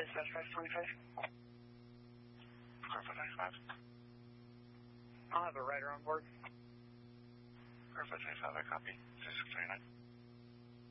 dispatch 525. Car 525. I'll have a rider on board. Car 525, I copy. 2629.